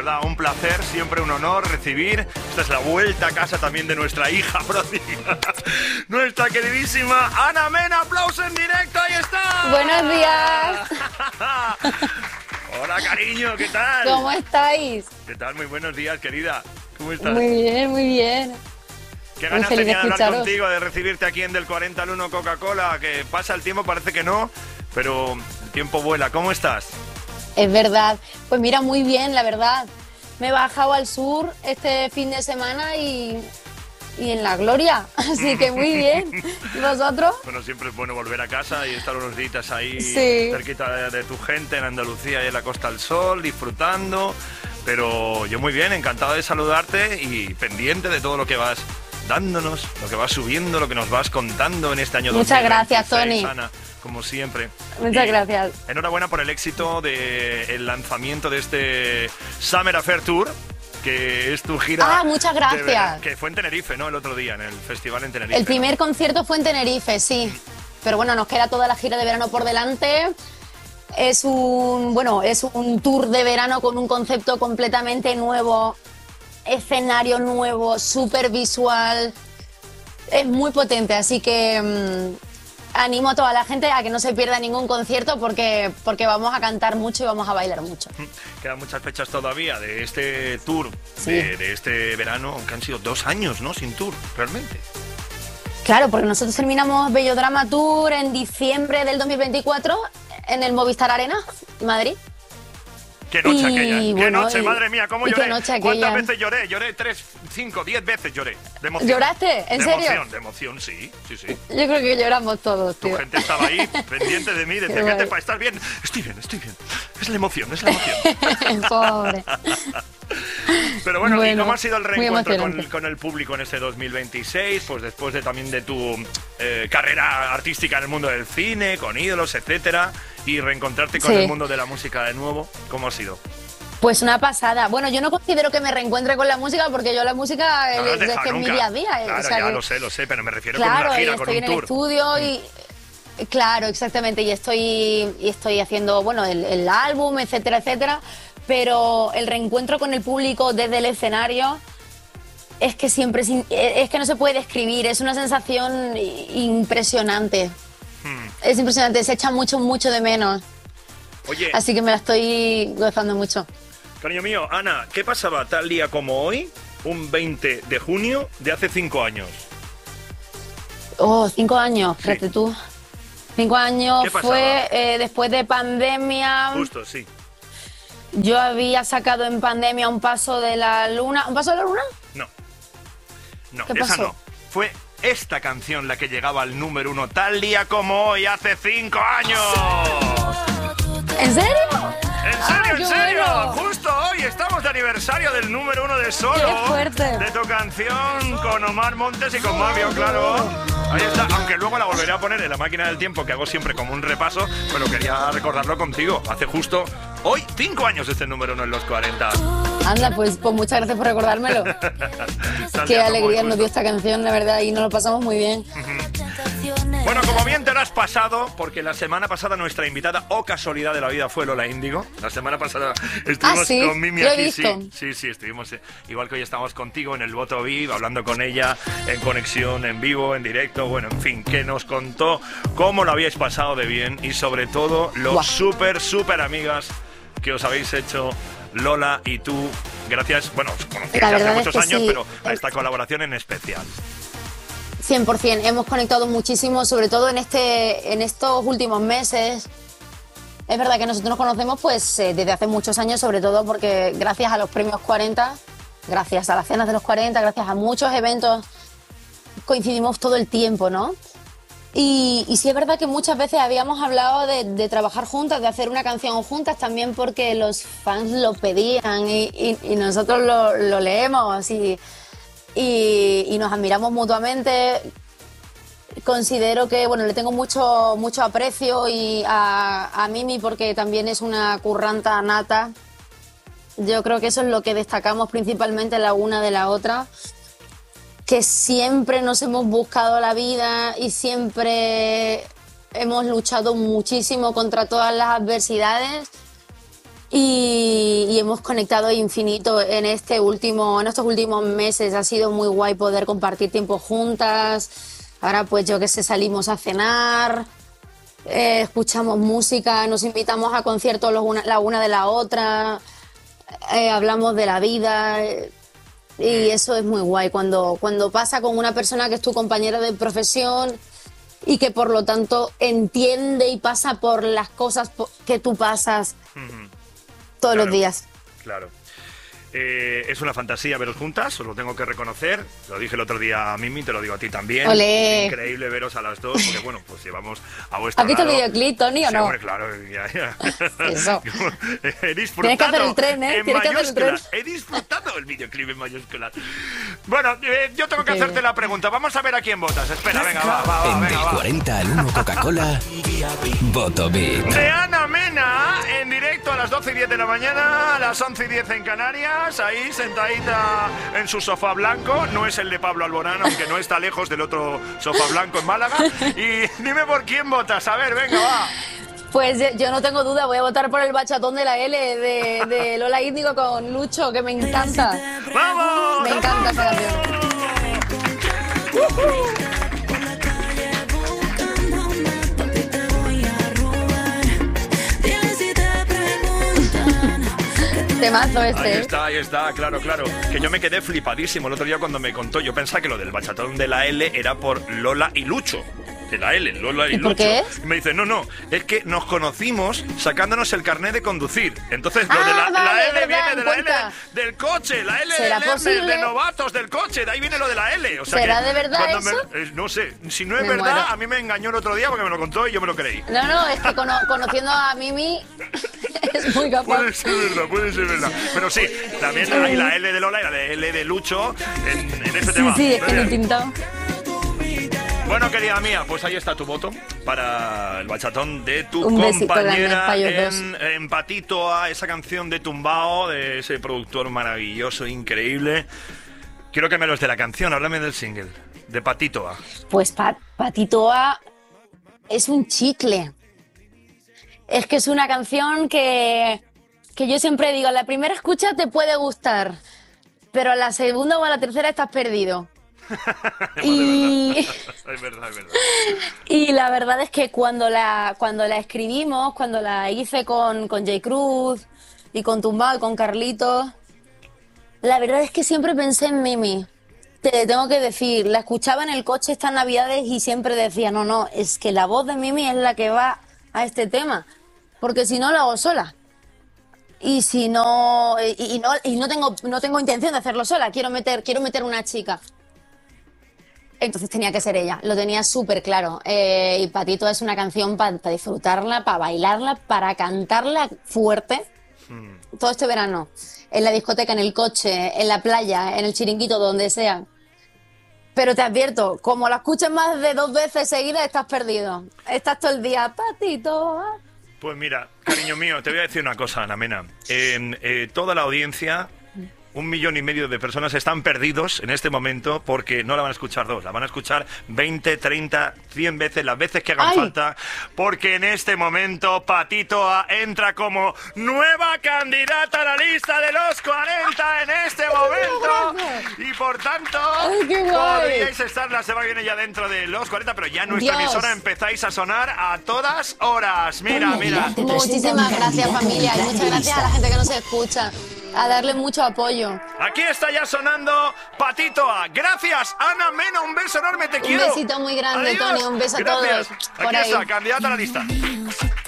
verdad, un placer, siempre un honor recibir. Esta es la vuelta a casa también de nuestra hija pródiga, nuestra queridísima Ana Mena. ¡Aplauso en directo! ¡Ahí está! ¡Buenos días! Hola, cariño, ¿qué tal? ¿Cómo estáis? ¿Qué tal? Muy buenos días, querida. ¿Cómo estás? Muy bien, muy bien. Qué ganas tenía de hablar contigo, de recibirte aquí en Del 40 al 1 Coca-Cola. Que pasa el tiempo, parece que no, pero el tiempo vuela. ¿Cómo estás? Es verdad. Pues mira, muy bien, la verdad. Me he bajado al sur este fin de semana y en la gloria. Así que muy bien. ¿Y vosotros? Bueno, siempre es bueno volver a casa y estar unos días ahí cerquita de tu gente en Andalucía y en la Costa del Sol, disfrutando. Pero yo muy bien, encantado de saludarte y pendiente de todo lo que vas dándonos, lo que vas subiendo, lo que nos vas contando en este año 2026. Muchas gracias, Tony. Ana, como siempre. Muchas gracias. Enhorabuena por el éxito del lanzamiento de este Summer Affair Tour, que es tu gira. Ah, muchas gracias. Que fue en Tenerife, ¿no? El otro día, en el festival en Tenerife. El primer concierto fue en Tenerife, sí. Pero bueno, nos queda toda la gira de verano por delante. Es un tour de verano con un concepto completamente nuevo, escenario nuevo, súper visual. Es muy potente, así que animo a toda la gente a que no se pierda ningún concierto porque vamos a cantar mucho y vamos a bailar mucho. Quedan muchas fechas todavía de este tour, sí. de este verano, que han sido 2 años, ¿no? Sin tour, realmente. Claro, porque nosotros terminamos Bellodrama Tour en diciembre del 2024 en el Movistar Arena, Madrid. ¡Qué noche aquella! ¡Qué noche! ¡Madre mía! ¿Cómo lloré? ¿Cuántas veces lloré? Lloré 3, 5, 10 veces lloré. De emoción. ¿Lloraste? ¿En serio? De emoción, sí. Yo creo que lloramos todos, tío. Tu gente estaba ahí, pendiente de mí, decía, ¿qué te pasa? ¿Estás bien? Estoy bien. Es la emoción. Pobre. Pero bueno, ¿y cómo ha sido el reencuentro con el público en este 2026? Pues después también de tu carrera artística en el mundo del cine, con ídolos, etcétera, y reencontrarte con el mundo de la música de nuevo, ¿cómo ha sido? Pues una pasada. Bueno, yo no considero que me reencuentre con la música porque yo la música es que es mi día a día. Claro, o sea, ya lo sé, pero me refiero con una gira, con un tour. Estoy en el estudio y... Claro, exactamente, y estoy haciendo, el álbum, etcétera, etcétera, pero el reencuentro con el público desde el escenario es que siempre, es que no se puede describir, es una sensación impresionante. Es impresionante, se echa mucho, mucho de menos. Oye, así que me la estoy gozando mucho. Cariño mío, Ana, ¿qué pasaba tal día como hoy, un 20 de junio de hace 5 años? Oh, 5 años, fíjate tú. 5 años fue después de pandemia. Justo, sí. Yo había sacado en pandemia Un paso de la luna. ¿Un paso de la luna? No, ¿Qué esa pasó? no. Fue esta canción la que llegaba al número 1 tal día como hoy, hace 5 años. ¿En serio? ¿En serio? Bueno. Justo hoy estamos de aniversario del número 1 de Solo. ¡Qué fuerte! De tu canción con Omar Montes y con Mario, claro. Ahí está, aunque luego la volveré a poner en la máquina del tiempo, que hago siempre como un repaso, pero quería recordarlo contigo. Hace justo hoy 5 años este número 1 en los 40. Anda, pues muchas gracias por recordármelo. Qué alegría nos dio esta canción, la verdad, y nos lo pasamos muy bien. Bueno, como bien te lo has pasado, porque la semana pasada nuestra invitada, o casualidad de la vida, fue Lola Índigo. La semana pasada estuvimos con Mimi aquí. Sí, estuvimos igual que hoy estamos contigo en el Voto VIP, hablando con ella en conexión, en vivo, en directo, bueno, en fin, que nos contó cómo lo habíais pasado de bien y sobre todo lo súper amigas que os habéis hecho Lola y tú. Gracias, bueno, os conocíais hace muchos años, pero a esta colaboración en especial. 100%, hemos conectado muchísimo, sobre todo en estos últimos meses. Es verdad que nosotros nos conocemos pues desde hace muchos años, sobre todo porque gracias a los premios 40, gracias a las cenas de los 40, gracias a muchos eventos, coincidimos todo el tiempo, ¿no? Y sí es verdad que muchas veces habíamos hablado de trabajar juntas, de hacer una canción juntas, también porque los fans lo pedían y nosotros lo leemos y nos admiramos mutuamente. Considero que le tengo mucho aprecio y a Mimi porque también es una curranta nata. Yo creo que eso es lo que destacamos principalmente la una de la otra, que siempre nos hemos buscado la vida y siempre hemos luchado muchísimo contra todas las adversidades y hemos conectado infinito en estos últimos meses. Ha sido muy guay poder compartir tiempo juntas. Ahora pues yo que sé, salimos a cenar, escuchamos música, nos invitamos a conciertos la una de la otra, hablamos de la vida. Y eso es muy guay cuando pasa con una persona que es tu compañera de profesión y que por lo tanto entiende y pasa por las cosas que tú pasas todos los días. Claro. Es una fantasía veros juntas, os lo tengo que reconocer. Lo dije el otro día a Mimi, te lo digo a ti también. ¡Olé! Es increíble veros a las dos, porque bueno, pues llevamos a vuestro ¿Has visto lado. el videoclip, Tony, o no? Hombre, claro, ya. Eso. He disfrutado. Tienes que hacer el tren, ¿eh? Tienes que hacer el tren. He disfrutado el videoclip en mayúsculas. Bueno, yo tengo que hacerte la pregunta. Vamos a ver a quién votas. Espera, venga, va. En del 40 al 1 Coca-Cola, voto VIP. De Ana Mena, en directo a las 12:10 de la mañana, a las 11:10 en Canarias, ahí sentadita en su sofá blanco. No es el de Pablo Alborán, aunque no está lejos del otro sofá blanco en Málaga. Y dime por quién votas. A ver, venga, va. Pues yo no tengo duda, voy a votar por el bachatón de la L de Lola Índigo con Lucho, que me encanta. ¡Vamos! Me encanta esa canción. Temazo este. Ahí está, claro. Que yo me quedé flipadísimo el otro día cuando me contó. Yo pensaba que lo del bachatón de la L era por Lola y Lucho. De la L, Lola y Lucho. ¿Por qué? Y me dice, no, es que nos conocimos sacándonos el carnet de conducir. Entonces lo de la L viene de la L del coche, la L de novatos del coche, de ahí viene lo de la L. O sea, ¿será de verdad eso? No sé, si no es verdad, muero. a mí me engañó el otro día porque me lo contó y yo me lo creí. No, es que conociendo a Mimi es muy capaz. Puede ser verdad. Pero sí, también hay la L de Lola y la L de Lucho en este tema. Sí, es que lo he intentado. Bueno, querida mía, pues ahí está tu voto para el bachatón de tu compañera en Patito A, esa canción de Tumbao, de ese productor maravilloso, increíble. Quiero que me los de la canción, háblame del single, de Patito A. Pues Patito A es un chicle. Es que es una canción que yo siempre digo, la primera escucha te puede gustar, pero a la segunda o a la tercera estás perdido. Es verdad. Y la verdad es que cuando la escribimos, cuando la hice con J. Cruz y con Tumbao y con Carlitos, la verdad es que siempre pensé en Mimi. Te tengo que decir, la escuchaba en el coche estas navidades y siempre decía, no, es que la voz de Mimi es la que va a este tema, porque si no lo hago sola. Y si no no tengo intención de hacerlo sola, quiero meter una chica. Entonces tenía que ser ella, lo tenía súper claro. Y Patito es una canción para disfrutarla, para bailarla, para cantarla fuerte. Todo este verano, en la discoteca, en el coche, en la playa, en el chiringuito, donde sea. Pero te advierto, como la escuches más de 2 veces seguidas, estás perdido. Estás todo el día, Patito. Pues mira, cariño mío, te voy a decir una cosa, Ana Mena. Toda la audiencia, 1,5 millones de personas están perdidos en este momento porque no la van a escuchar 2, la van a escuchar 20, 30, 100 veces, las veces que hagan falta, porque en este momento Patito A entra como nueva candidata a la lista de los 40 en este momento y por tanto podríais estar la semana que viene ya dentro de los 40, pero ya en nuestra emisora empezáis a sonar a todas horas. Mira. Muchísimas gracias, familia, y muchas gracias a la gente que nos escucha. A darle mucho apoyo. Aquí está ya sonando Patito A. Gracias, Ana Mena. Un beso enorme, te quiero. Un besito muy grande, Adiós. Tony. Un beso a Gracias. todos. Aquí está, candidata a la lista.